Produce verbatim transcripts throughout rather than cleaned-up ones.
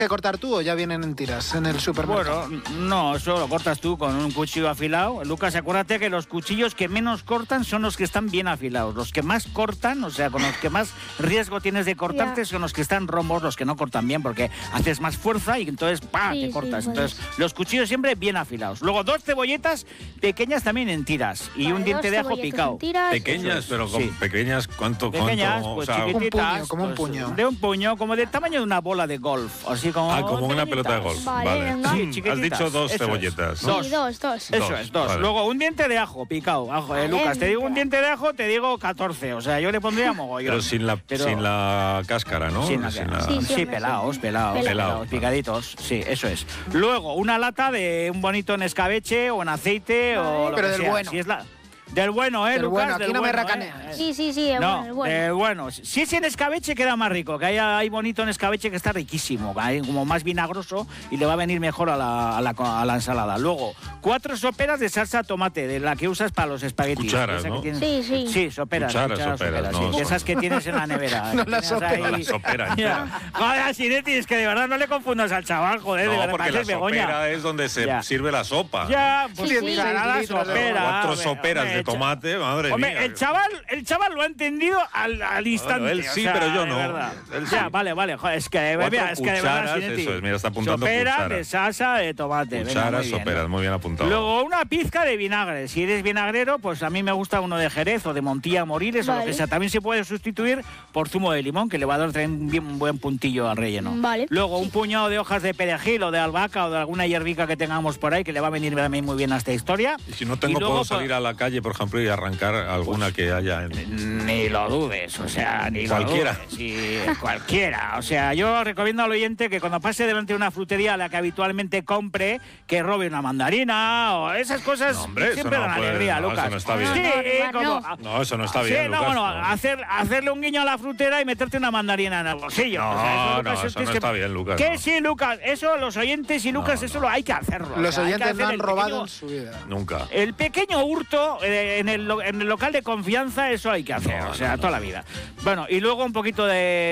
que cortar tú o ya vienen en tiras en el supermercado? Bueno, no, eso lo cortas tú con un cuchillo afilado. Lucas, acuérdate que los cuchillos que menos cortan son los que están bien afilados. Los que más cortan, o sea, con los que más riesgo tienes de cortarte, yeah. son los que están rombos, los que no cortan bien, porque haces más fuerza y entonces ¡pah! Sí, te cortas. Sí, entonces, pues. Los cuchillos siempre bien afilados. Luego, dos cebolletas pequeñas también en tiras y vale, un diente de ajo picado. Pequeñas, pero con sí. pequeñas, ¿cuánto? Pequeñas, cuánto, pues o sea, chiquititas. Un puño, como un pues, puño. De un puño, como del tamaño de una bola de golf. Así como... Ah, como una pelota de golf. Vale. vale. Sí, has dicho dos Eso cebolletas. ¿no? Sí, dos, dos. Eso dos, es, dos. Vale. Luego, un diente de ajo picado. Ajo, eh, Lucas, te digo un diente de ajo, te digo catorce. O sea, yo le pondría mogollón. Pero sin la, Pero... sin la cáscara, ¿no? Sin la... Sin la... Sí, sí, sí, pelados, pelados, Pelado. pelados, picaditos. Sí, eso es. Luego, una lata de un bonito en escabeche o en aceite vale. o lo Pero que del sea. bueno. Si es la... Del bueno, ¿eh, del Lucas? Bueno, aquí del no bueno, me racaneas. ¿eh? Sí, sí, sí, el no, bueno, el bueno. del bueno. Si es en escabeche queda más rico, que hay, hay bonito en escabeche que está riquísimo, hay como más vinagroso y le va a venir mejor a la, a la, a la ensalada. Luego, cuatro soperas de salsa tomate, de la que usas para los espaguetis. Cucharas, ¿no? Tienes... Sí, sí. Sí, soperas. Cucharas, cucharas soperas, soperas, no, sí, son... esas que tienes en la nevera. no las soperas. Las soperas. Joder, Sinetti, es que de verdad no le confundas al chaval, joder, no, de verdad. porque la sopera es donde se ya. sirve la sopa. Ya, pues sí, sí, sí. la sopera. Cuatro soperas de tomate, madre Hombre, mía. El chaval, el chaval lo ha entendido al, al instante. Bueno, él sí, o sea, pero yo no. Él sí. Ya, vale, vale. Joder, es que, Cuatro mira, es que de verdad, cucharas, eso es, mira, está apuntando sopera cucharas. de salsa de tomate. Cucharas, venga, muy bien, soperas, ¿no? muy bien apuntado. Luego, una pizca de vinagre. Si eres vinagrero, pues a mí me gusta uno de Jerez o de Montilla Moriles vale. o lo que sea. También se puede sustituir por zumo de limón, que le va a dar también bien, un buen puntillo al relleno. Vale. Luego, sí. un puñado de hojas de perejil o de albahaca o de alguna hierbica que tengamos por ahí, que le va a venir también muy bien a esta historia. Y si no tengo, luego, puedo salir pues, a la calle, por ejemplo, y arrancar alguna pues, que haya en... Ni lo dudes, o sea, ni cualquiera. lo dudes. Sí, cualquiera. O sea, yo recomiendo al oyente que cuando pase delante de una frutería a la que habitualmente compre, que robe una mandarina o esas cosas no, hombre, siempre no dan puede, alegría, no, Lucas. Eso no está bien. Sí, no, como, no. no, eso no está sí, bien, no, Lucas. bueno, No. Hacer, hacerle un guiño a la frutera y meterte una mandarina en el bolsillo. No, o sea, eso, Lucas, no, es eso que, no está bien, Lucas. Que no. sí, Lucas, eso los oyentes y Lucas, No, eso no. lo hay que hacerlo. Los o sea, oyentes no han robado pequeño, en su vida. Nunca. El pequeño hurto eh, en, el, en el local de confianza, eso hay que hacer, No, o sea, no, no. toda la vida. Bueno, y luego un poquito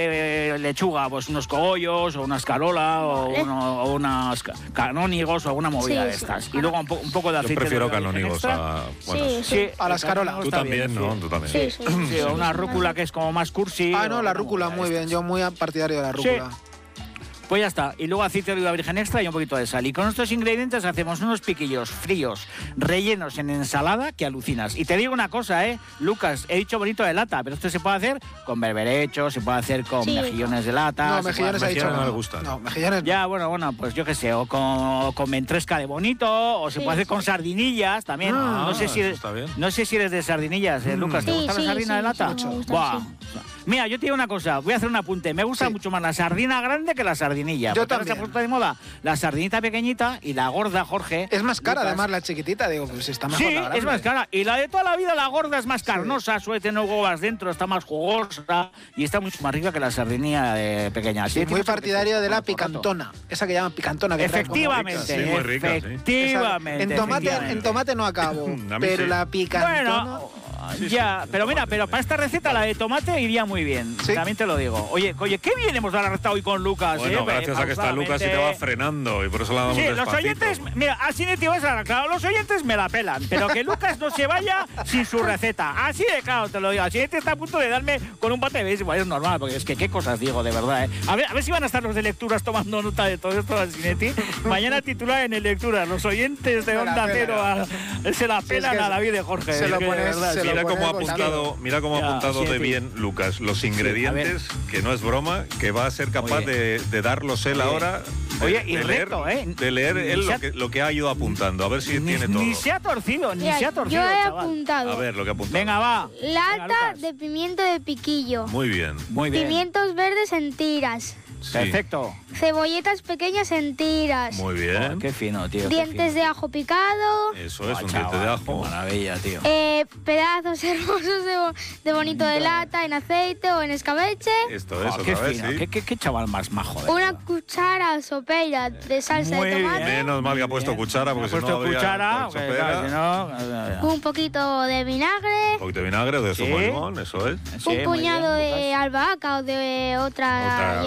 de eh, lechuga, pues unos cogollos o una escarola o, Vale. uno, o unas ca- canónigos o alguna movida Sí, de sí. estas. Y luego un, po un poco de Yo aceite prefiero de virgen canónigos extra. a... Bueno, Sí, Sí, A la el escarola. canónigo tú está también, bien, ¿no? sí. Tú también. Sí, sí, sí. Sí, o una rúcula que es como más cursi. Ah, no, o la una rúcula, movida muy de bien. estas. Yo muy partidario de la rúcula. Pues ya está. Y luego aceite de oliva virgen extra y un poquito de sal. Y con estos ingredientes hacemos unos piquillos fríos, rellenos en ensalada que alucinas. Y te digo una cosa, ¿eh? Lucas, he dicho bonito de lata, pero esto se puede hacer con berberechos, se puede hacer con Sí. mejillones de lata. No, se mejillones ha puede- dicho mejillones que no le no. gustan. No, mejillones no. Ya, bueno, bueno, pues yo qué sé, o con, o con ventresca de bonito, o se Sí, puede hacer sí. con sardinillas también. Ah, no sé si eso eres, está bien. no sé si eres de sardinillas, ¿eh, Lucas? ¿Te Sí, gusta sí, la sardina sí, de lata? sí, me gusta, Buah. sí. Mira, yo te digo una cosa, voy a hacer un apunte. Me gusta Sí. mucho más la sardina grande que la sardinilla. Yo porque ahora se ha también. puesto de moda la sardinita pequeñita y la gorda, Jorge. Es más cara, Lucas. además, la chiquitita. Digo, pues está mejor Sí, la grande. es más cara. Y la de toda la vida, la gorda, es más carnosa, suele tener huevas dentro, está más jugosa y está mucho más rica que la sardinilla de pequeña. Sí, Tiene muy mucho que partidario decir, de la por rato. picantona. Esa que llaman picantona. Que trae como- Efectivamente, Sí, muy rica, sí. efectivamente. En tomate, efectivamente. en tomate no acabo, A mí pero sí. la picantona... Bueno, Sí, ya, sí, pero mira, tomate, pero sí. para esta receta la de tomate iría muy bien. Sí. También te lo digo. Oye, oye, qué bien hemos dado la receta hoy con Lucas. Bueno, eh, gracias a que está Lucas y te va frenando y por eso la damos Sí, los despacito. oyentes, mira, así de tío, claro, los oyentes me la pelan, pero que Lucas no se vaya sin su receta. Así de claro, te lo digo. Así te está a punto de darme con un bate de béisbol, es normal, porque es que qué cosas digo, de verdad, ¿eh? A ver, a ver si van a estar los de lecturas tomando nota de todo esto de Sinetti. Mañana titular en el lecturas, los oyentes de Se la Onda pelan. Cero a- se la Sí, pelan es que a David de Jorge. se es lo que de pones- verdad, se sí. lo Mira cómo ha pones apuntado, mira cómo ha Ya, apuntado sí, de sí. bien Lucas los a ingredientes, que no es broma, que va a ser capaz Oye. de, de darlos él Oye. ahora. De, Oye, y de recto, leer, ¿eh? De leer Ni él se ha- lo que, lo que ha ido apuntando, a ver si Ni, tiene todo. ni se ha torcido, ni Mira, se ha torcido, yo he chaval. apuntado A ver lo que ha apuntado. Venga, va. Venga, lata Lucas. de pimiento de piquillo, Muy bien. Muy bien. pimientos verdes en tiras, Sí. Perfecto. cebolletas pequeñas en tiras, Muy Oh, bien. qué fino, tío. qué dientes fino. de ajo picado, Eso es, Oh, un chaval, diente de qué ajo. maravilla, tío. eh, pedazos hermosos de, bo- de bonito de lata en aceite o en escabeche, Esto es, Oh, qué otra vez, fino, sí. qué, qué- qué chaval más majo. de una verdad. cuchara sopera de salsa Muy de bien. tomate, Menos mal que ha Muy puesto bien. cuchara, porque Ha si no puesto habría cuchara, hecho porque, pera. claro, si no, eh, un poquito de vinagre, Un poquito de vinagre o de zumo Sí. de limón, eso es. sí, un muy puñado bien, de Lucas. albahaca o de otra, Otra hierba cosa,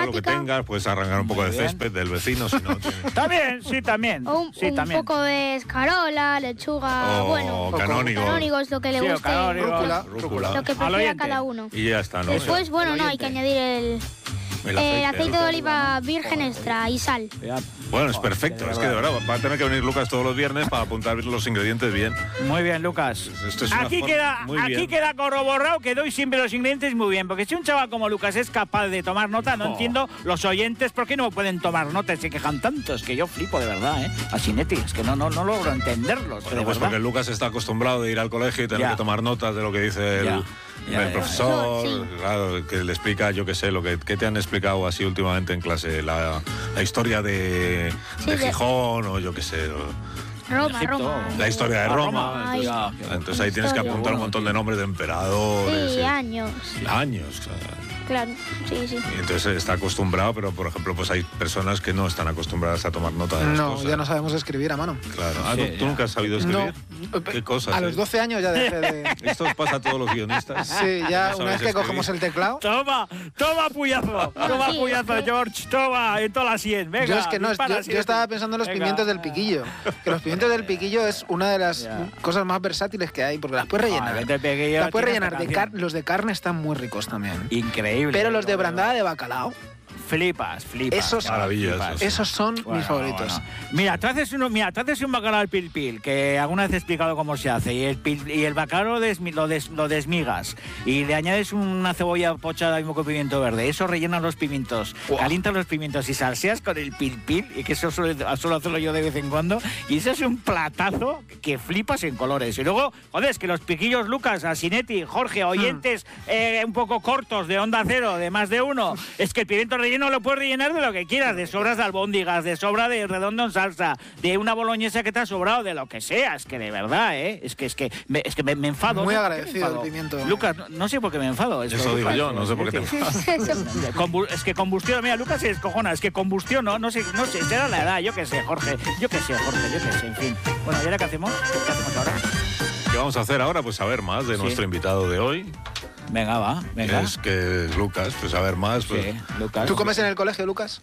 lo que aromática. tengas, puedes arrancar un poco Muy de bien. césped del vecino, si no... tiene- También, sí, también. O un, sí, un también. poco de escarola, lechuga, O bueno. canónigo. Canónigos, lo que le Sí, o guste. canónigos. Rúcula. Rúcula. Lo que Al prefiera oyente. cada uno. Y ya está, ¿no? Después, bueno, no, hay que añadir el, El el aceite. aceite de oliva virgen extra y sal. Ya. Bueno, es Joder, perfecto. de Es que de verdad va a tener que venir Lucas todos los viernes para apuntar los ingredientes bien. Muy bien, Lucas. Esto es una Aquí, forma- queda, muy aquí bien. queda corroborado que doy siempre los ingredientes muy bien. Porque si un chaval como Lucas es capaz de tomar nota, no Oh. entiendo los oyentes por qué no pueden tomar nota y se quejan tanto. Es que yo flipo de verdad, ¿eh? A Sinetti, es que no, no, no logro entenderlos. Bueno, de pues verdad. porque Lucas está acostumbrado de ir al colegio y tener Ya. que tomar notas de lo que dice el, Ya, ya, el ya, profesor, ya. Sí. claro, que le explica, yo qué sé, lo que, que te han explicado así últimamente en clase, la, la historia de, Sí, de de- Gijón o yo qué sé, o Roma, Egipto. Roma. la historia de A Roma. Ay. Entonces, Ya, entonces ahí tienes que Historia. apuntar un montón de nombres de emperadores. Sí, y- años. años. claro. Claro, sí, sí. Y entonces está acostumbrado, pero por ejemplo, pues hay personas que no están acostumbradas a tomar nota de las No, cosas. ya no sabemos escribir a mano. Claro. Ah, Sí, ¿tú, tú ya. nunca has sabido No. escribir? ¿Qué cosas? A eh? los doce años ya dejé de... Esto os pasa a todos los guionistas. Sí, ya No una vez sabéis que escribir. cogemos el teclado... Toma, toma puyazo, toma sí, puyazo, es que- George, toma, en todas las cien, venga. Yo es que no, dispara, yo, yo Sinetti. estaba pensando en los Venga. pimientos del piquillo. Que los pimientos del piquillo es una de las Ya. cosas más versátiles que hay, porque las puedes Ah, rellenar. vete, pequeño, Las puedes tiene rellenar de esta car canción. los de carne están muy ricos también. Increíble. Pero los de Bueno, brandada de bacalao, Flipas, flipas. Esos- Maravilla, flipas. esos. esos son Bueno, mis favoritos. bueno. Mira, tú haces, uno, mira, tú haces un bacalao al pil pil, que alguna vez he explicado cómo se hace, y el, pil- y el bacalao desmi- lo, des- lo desmigas, y le añades una cebolla pochada y un poco de pimiento verde, eso rellenas los pimientos, Buah. calientas los pimientos y salseas con el pil pil, y que eso suele, suelo hacerlo yo de vez en cuando, y eso es un platazo que flipas en colores. Y luego, joder, es que los piquillos Lucas, Asinetti, Jorge, oyentes eh, un poco cortos de Onda Cero, de más de uno, es que el pimiento relleno lo puedes rellenar de lo que quieras, de sobras de albóndigas, de sobra de redondo en salsa, de una boloñesa que te ha sobrado, de lo que sea. Es que de verdad, ¿eh? Es que, es que, me, es que me, me enfado. Muy ¿no? agradecido ¿Qué me enfado? el pimiento. Lucas, no, no sé por qué me enfado. Es Eso que, digo Lucas, yo, no sé por qué te enfadas. Combu- es que combustión, mira, Lucas se descojona, es que combustión, no, no sé, no sé, será la edad, yo qué sé, Jorge, yo qué sé, Jorge, yo qué sé, en fin. Bueno, ¿y ahora qué hacemos? ¿Qué hacemos ahora? ¿Qué vamos a hacer ahora? Pues saber más de Sí. nuestro invitado de hoy. Venga, va, venga. Es que es Lucas, pues saber más. Pues, Sí, Lucas. ¿Tú comes en el colegio, Lucas?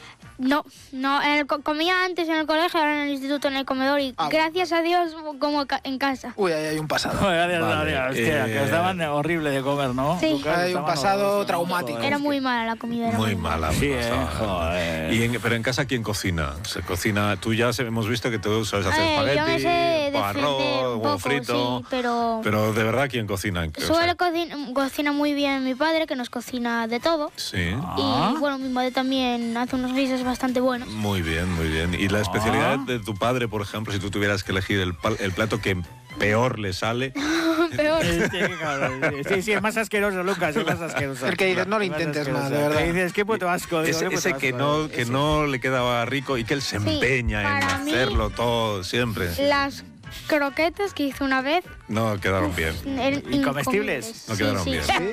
No, no, en el co- comía antes en el colegio, ahora en el instituto, en el comedor y Ah, gracias a Dios como ca- en casa. Uy, ahí hay un pasado. Joder, gracias Vale, a Dios, hostia, que eh, os daban horrible de comer, ¿no? Sí. Lucas, Hay un estaban pasado horrorosos, traumático. joder. Era muy mala la comida. Era Muy muy mala. Sí, muy eh, mala. joder. Y en- pero en casa, ¿quién cocina? Se cocina. Tú ya se- hemos visto que tú sabes hacer Eh, yo me espagueti, sé defender arroz, un huevo poco, frito. sí, pero... Pero de verdad, ¿quién cocina? O sea, Suele cocina, cocina muy bien mi padre, que nos cocina de todo. Sí. Ah. Y bueno, mi madre también hace unos guisos bastante buenos. Muy bien, muy bien. ¿Y la especialidad de tu padre, por ejemplo, si tú tuvieras que elegir el, pal- el plato que peor le sale? Peor. Sí, qué cabrón. Sí, sí, es más asqueroso, Lucas, es más asqueroso. El que dices, no lo Es más intentes más, asqueroso. de verdad. Que dices, qué puto asco. digo, Ese, qué puto ese que, asco, no, eh. que Ese. no le quedaba rico y que él se Sí, empeña en para mí- hacerlo todo siempre. Las croquetas que hice una vez No quedaron bien. eran ¿Y comestibles? incomibles. No Sí, quedaron sí. bien. ¿Sí?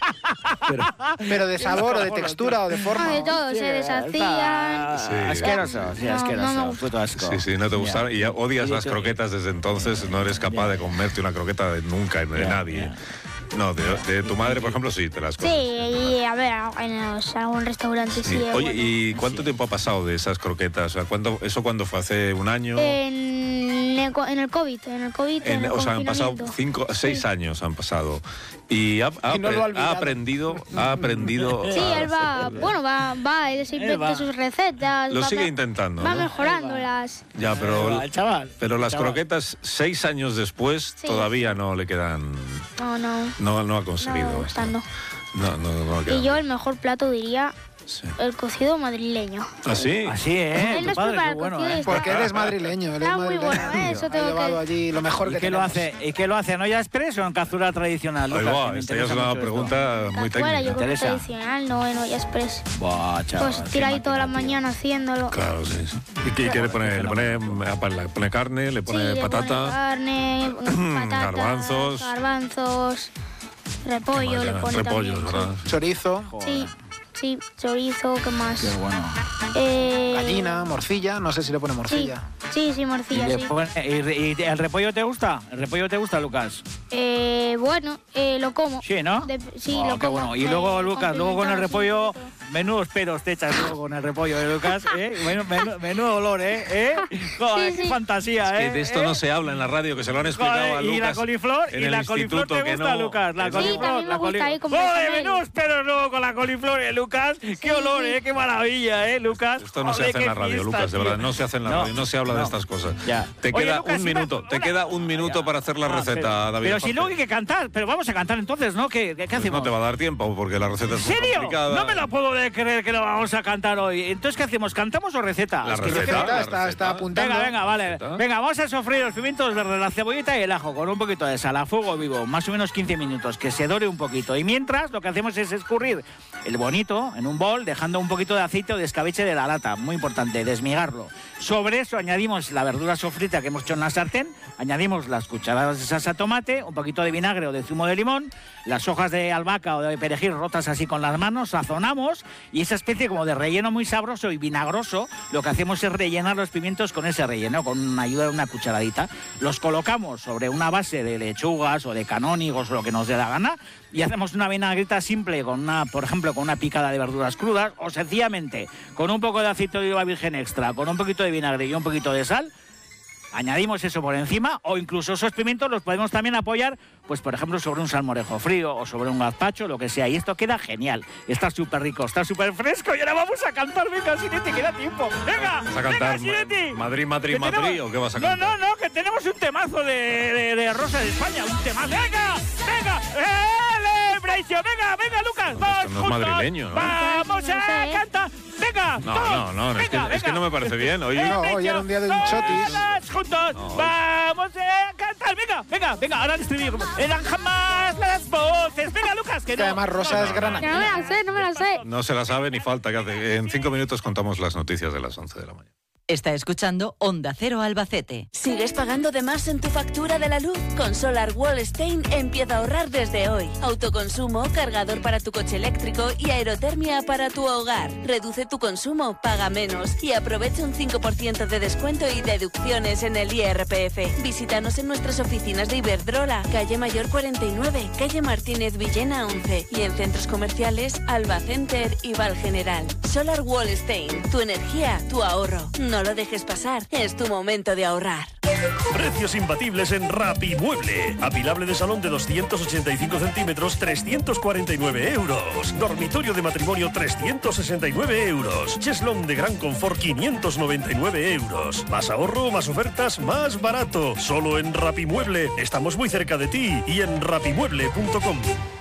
Pero de sabor o de textura o de Ah, forma. de todo, se deshacían. Sí. Asqueroso, sí, No, asqueroso. no me gusta. Puto asco. Sí, sí, no te Ya. gustaron y ya odias Y las tú- croquetas desde entonces, no eres capaz de comerte una croqueta de nunca, de Ya, nadie. ya. No, de, de tu madre, por ejemplo, sí, te las Sí, comes. y a ver, en los- algún restaurante sí. Sí. es Oye, bueno. ¿y cuánto tiempo ha pasado de esas croquetas? O sea, ¿cuándo, ¿eso cuándo fue? ¿Hace un año? En el, co- en el COVID, en el COVID, en, En- el o sea, han pasado confinamiento. cinco, seis Sí. años han pasado. Y ha, ha Y no lo apre- ha ha olvidado. aprendido, ha aprendido. Sí, a- él va, bueno, va, va, él se Él inventa va. sus recetas. Lo va, sigue va- intentando, Va ¿no? mejorándolas. Ya, pero, El chaval. pero el las chaval. croquetas, seis años después, Sí. todavía no le quedan. No, no, No, no ha no conseguido. me gustan, no. No, no, no le quedan. Y yo el mejor plato diría Sí. el cocido madrileño. ¿Ah, sí? Así, ¿eh? Él Tu nos padre, prepara qué el bueno, cocido y ¿eh? está- Porque él es madrileño. Él es Está muy madrileño. bueno, ¿eh? Eso Ha tengo llevado que- allí lo mejor ¿Y que qué lo tenemos. hace? ¿Y qué lo hace? ¿En olla express o en cazuela tradicional? Ahí Lucas? va, Que me esta ya interesa es una mucho esto. pregunta muy Cazuela, yo técnica. creo que interesa. tradicional, no en olla express. Buah, chaval, Pues qué tira ahí toda la máquina, tío. mañana haciéndolo. Claro, sí. sí. ¿Y qué, qué le pone? ¿Le pone, le pone carne? ¿Le Sí, pone le pone patata? carne, patatas, Garbanzos. garbanzos, repollo, le pone Repollo, también. ¿verdad? Chorizo, Sí, sí, chorizo, ¿qué más? Qué bueno. Eh, gallina, morcilla. No sé si le pone Sí, morcilla. sí, sí, ¿Y, morcilla, le sí. pone- y- y el repollo te gusta? ¿El repollo te gusta, Lucas? Eh, bueno, eh, lo como. Sí, ¿no? De- sí, Oh, lo qué como. bueno. Y Eh, luego, Lucas, luego con el condimentado, repollo, sí, menudos pelos te echas luego con el repollo de Lucas, ¿eh? Menudo, menudo, menudo olor, ¿eh? ¿Eh? Joder, Sí, qué sí. fantasía, Es ¿eh? que de esto ¿Eh? no se habla en la radio, que se lo han explicado Joder, a Lucas. y la coliflor, en y el la coliflor instituto, te que gusta, no. Lucas. La Sí, coliflor, también me la gusta, coliflor. ahí con Joder, bechamel. menudos pelos luego con la coliflor, ¿eh, Lucas? Qué olor, ¿eh? Qué maravilla, ¿eh, Lucas? Esto no se Joder, hace en qué la radio, fiesta, Lucas, de tío. verdad. No se hace en la No, radio, no se habla de no. estas cosas. Ya. Te Oye, queda Lucas, un si me- minuto, te una- queda un minuto Ya. para hacer la Ah, receta, pero, David. Pero si Jorge. luego hay que cantar, pero vamos a cantar entonces, ¿no? ¿Qué, qué, qué Pues hacemos? no te va a dar tiempo, porque la receta ¿En es muy serio? complicada. No me lo puedo de creer que lo vamos a cantar hoy. Entonces, ¿qué hacemos? ¿Cantamos o receta? La Es que receta, receta, la está- receta. está apuntando. Venga, venga, vale. Receta. Venga, vamos a sofreír los pimientos verdes, la cebollita y el ajo con un poquito de sal a fuego vivo, más o menos quince minutos, que se dore un poquito. Y mientras, lo que hacemos es escurrir el bonito en un bol, dejando un poquito de aceite o de escabeche de la lata. Muy importante, desmigarlo. Sobre eso añadimos la verdura sofrita que hemos hecho en la sartén, añadimos las cucharadas de salsa tomate, un poquito de vinagre o de zumo de limón, las hojas de albahaca o de perejil rotas así con las manos, sazonamos y esa especie como de relleno muy sabroso y vinagroso, lo que hacemos es rellenar los pimientos con ese relleno, con una ayuda de una cucharadita. Los colocamos sobre una base de lechugas o de canónigos o lo que nos dé la gana y hacemos una vinagreta simple con una, por ejemplo, con una picada de verduras crudas o sencillamente con un poco de aceite de oliva virgen extra, con un poquito de vinagre y un poquito de sal. Añadimos eso por encima o incluso esos pimientos los podemos también apoyar, pues por ejemplo sobre un salmorejo frío o sobre un gazpacho, lo que sea. Y esto queda genial. Está súper rico, está súper fresco y ahora vamos a cantar. Venga, Sinetti, queda tiempo. Venga, ¿Vas a cantar venga, Sinetti. Madrid, Madrid, Que Madrid tenemos- o qué vas a No, cantar? no, no, que tenemos un temazo de, de, de Rosa de España, un temazo. Venga, venga, celebration. Venga, venga, Lucas. Esto Vamos no es juntos. madrileño, ¿no? Vamos No sé, a ¿eh? cantar. Venga, No, todos. no, no, es que- Venga, es que venga. no me parece bien, oye. No, hoy era un día de un chotis. Todos juntos, No. vamos a cantar. Venga, venga, venga, ahora el estribillo. Eran jamás las voces. Venga, Lucas, que Que no. además Rosa No, es no, grana. Que no me la sé, no me la sé. No se la sabe ni falta que hace. En cinco minutos contamos las noticias de las once de la mañana. Está escuchando Onda Cero Albacete. ¿Sigues pagando de más en tu factura de la luz? Con Solar Wallstein empieza a ahorrar desde hoy. Autoconsumo, cargador para tu coche eléctrico y aerotermia para tu hogar. Reduce tu consumo, paga menos y aprovecha un cinco por ciento de descuento y deducciones en el I R P F. Visítanos en nuestras oficinas de Iberdrola, calle Mayor cuarenta y nueve, calle Martínez Villena once y en centros comerciales Alba Center y Val General. Solar Wallstein, tu energía, tu ahorro. No lo dejes pasar, es tu momento de ahorrar. Precios imbatibles en Rapimueble. Apilable de salón de doscientos ochenta y cinco centímetros, trescientos cuarenta y nueve euros. Dormitorio de matrimonio, trescientos sesenta y nueve euros. Cheslón de gran confort, quinientos noventa y nueve euros. Más ahorro, más ofertas, más barato. Solo en Rapimueble. Estamos muy cerca de ti y en rapimueble punto com.